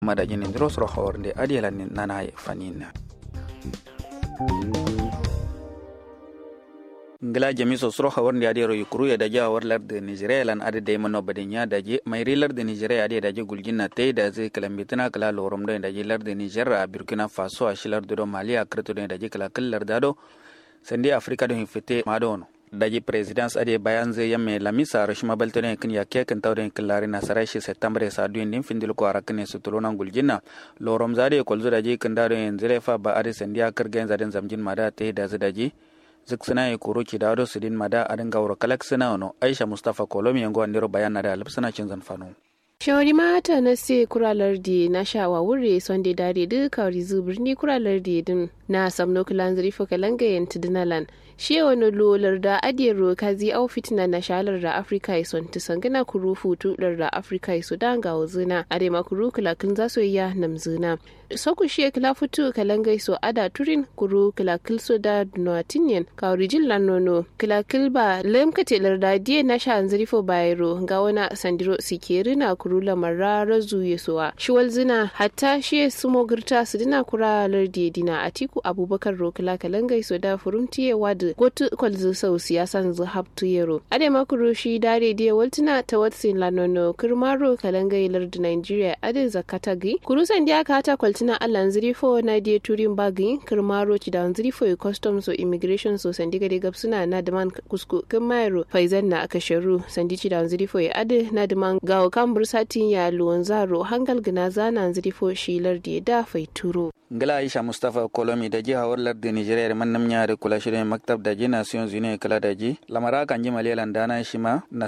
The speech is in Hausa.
madajin ndiro soro hawrde adiyala nana fanina ngila jamiso soro hawrde adiyaro yukuru ya daja warlar de Nigeria lan ade de mano badenya daje mayrilar de Nigeria ade daje gulginna tay da zai kalambitina kala lorom do daje lar de Nigeria Burkina Faso ashilar do Mali akrto do daje kala kallar dado sandi Afrika do hifete madono daji presidence ade bayan zai yamme lamisa rashima baltone kin yakke kan tawden killari na sarashi september sa duin din findil ko arakne sutulona gulginna lorom zade kolzo daji kan dado en zelefa ba ade sandiya kirgen zaden zamjin mada tay da daji ziksina ya kuro ki dado sidin mada adin gawro kalaksina no Aisha Mustafa Kolomi yango andiro bayan na da alipsana cin zanfano shawari mata na se kuralar di na shawa wure sonde dare duka rizu birni kuralar di din na samno kulan zurifo kalanga yanti dinalan shi wani lolar da adiyar kazi au fitina na shalar da Afrika ya son tisangana kuru futu da Afrika ya sudan ga wuzina ade makuru kulakin zaso ya namzuna soku shi kala futu kalanga so ada turin kuru kulakil so da noatinyen ka orijin lanono kulakil ba lemkate larda die na sha zurifo bayro ga wana sandiro sikeri na kuru lamarra razu yesowa shiwal zina hatta shi sumo girta su dina kura lardi dina Atiku Abubakar rokala kalanga so da furumtiye wad gotu kwalzu sau siyasan zuhabtu yero ade makuru shi dare die waltina ta watsin lanono kirmaro kalanga lardi Nigeria ade zakatagi kuru sandiya ka ta kwaltina allan zirifo na die turin bagi kirmaro ci da zirifo customs so immigration so sandiga de gapsuna na demand kusku kirmairo faizan na akasharu sandici da zirifo ade na demand gawo kambur satin ya luwanzaro hangal gina zana zirifo shi lardi da faituro ngala Aisha Mustafa Kolomi da jiha warlar da Nigeria da mannam nya da kula shirin maktab da ji Nations Union kala da ji lamara kan ji malelan dana shi ma na